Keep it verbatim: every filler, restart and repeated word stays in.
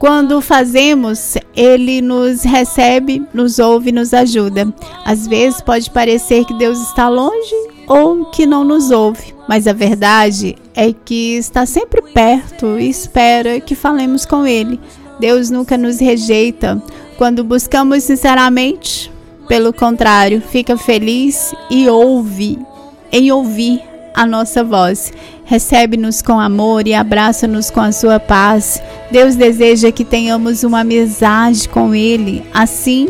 Quando fazemos, Ele nos recebe, nos ouve e nos ajuda. Às vezes pode parecer que Deus está longe ou que não nos ouve, mas a verdade é que está sempre perto e espera que falemos com Ele. Deus nunca nos rejeita quando buscamos sinceramente. Pelo contrário, fica feliz e ouve, em ouvir a nossa voz. Recebe-nos com amor e abraça-nos com a sua paz. Deus deseja que tenhamos uma amizade com Ele. Assim,